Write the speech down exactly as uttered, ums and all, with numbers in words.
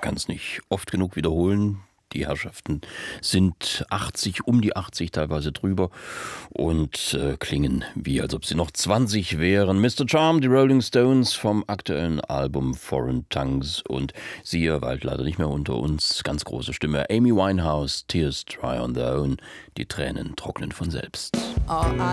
kann es nicht oft genug wiederholen. Die Herrschaften sind achtzig, um die achtzig, teilweise drüber und äh, klingen wie, als ob sie noch zwanzig wären. Mister Charm, die Rolling Stones vom aktuellen Album Foreign Tongues und sie weilt leider nicht mehr unter uns. Ganz große Stimme. Amy Winehouse, Tears Dry on Their Own. Die Tränen trocknen von selbst. Oh,